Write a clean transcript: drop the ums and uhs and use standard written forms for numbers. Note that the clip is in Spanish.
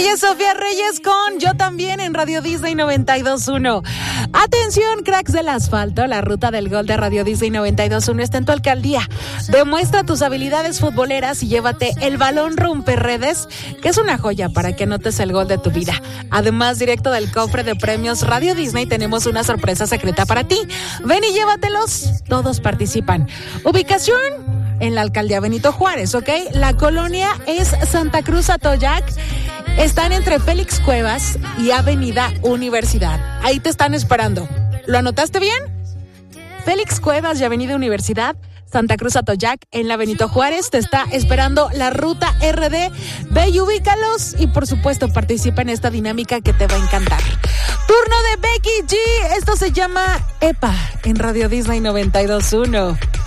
Y Sofía Reyes con Yo También en Radio Disney 92.1. Atención, cracks del asfalto, la ruta del gol de Radio Disney 92.1 está en tu alcaldía. Demuestra tus habilidades futboleras y llévate el balón romperredes, que es una joya para que anotes el gol de tu vida. Además, directo del cofre de premios Radio Disney, tenemos una sorpresa secreta para ti. Ven y llévatelos, todos participan. Ubicación en la alcaldía Benito Juárez, ¿ok? La colonia es Santa Cruz Atoyac. Están entre Félix Cuevas y Avenida Universidad. Ahí te están esperando. ¿Lo anotaste bien? Félix Cuevas y Avenida Universidad, Santa Cruz Atoyac, en la Benito Juárez. Te está esperando la ruta RD. Ve y ubícalos y, por supuesto, participa en esta dinámica que te va a encantar. Turno de Becky G. Esto se llama EPA en Radio Disney 92.1.